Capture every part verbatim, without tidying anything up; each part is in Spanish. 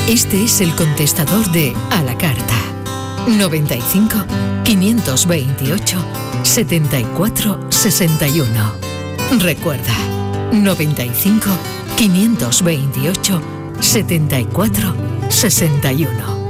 Este es el contestador de A la Carta. noventa y cinco, quinientos veintiocho, setenta y cuatro sesenta y uno. Recuerda, noventa y cinco, quinientos veintiocho, setenta y cuatro sesenta y uno.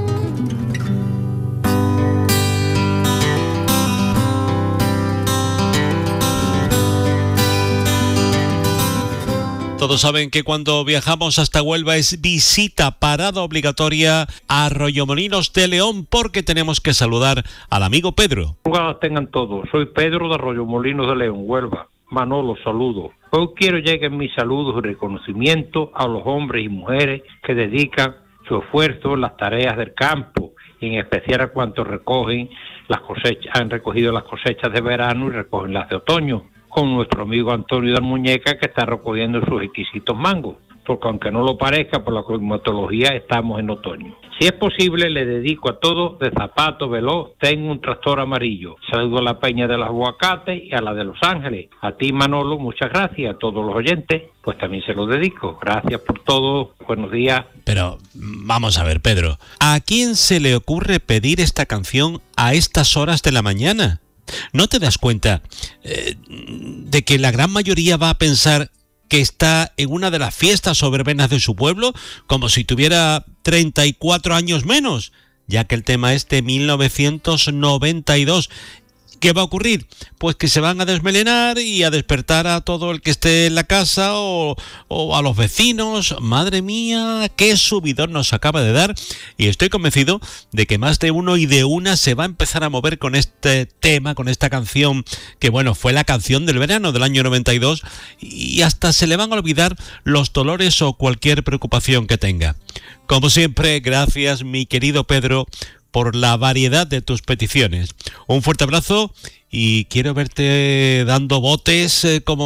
Todos saben que cuando viajamos hasta Huelva es visita, parada obligatoria a Arroyomolinos de León, porque tenemos que saludar al amigo Pedro. Buenas tengan todos, soy Pedro de Arroyomolinos de León, Huelva. Manolo, saludo. Hoy quiero lleguen mis saludos y reconocimiento a los hombres y mujeres que dedican su esfuerzo en las tareas del campo, y en especial a cuantos recogen las cosechas, han recogido las cosechas de verano y recogen las de otoño, con nuestro amigo Antonio de Muñeca, que está recogiendo sus exquisitos mangos, porque aunque no lo parezca, por la climatología estamos en otoño. Si es posible, le dedico a todos de Zapato Veloz, tengo un tractor amarillo. Saludo a la Peña de las Aguacates y a la de Los Ángeles. A ti, Manolo, muchas gracias. A todos los oyentes, pues también se lo dedico. Gracias por todo. Buenos días. Pero vamos a ver, Pedro, ¿a quién se le ocurre pedir esta canción a estas horas de la mañana? ¿No te das cuenta eh, de que la gran mayoría va a pensar que está en una de las fiestas o verbenas de su pueblo, como si tuviera treinta y cuatro años menos, ya que el tema es de mil novecientos noventa y dos? ¿Qué va a ocurrir? Pues que se van a desmelenar y a despertar a todo el que esté en la casa o, o a los vecinos. Madre mía, qué subidón nos acaba de dar, y estoy convencido de que más de uno y de una se va a empezar a mover con este tema, con esta canción, que bueno, fue la canción del verano del año noventa y dos, y hasta se le van a olvidar los dolores o cualquier preocupación que tenga. Como siempre, gracias, mi querido Pedro, por la variedad de tus peticiones. Un fuerte abrazo y quiero verte dando botes eh, como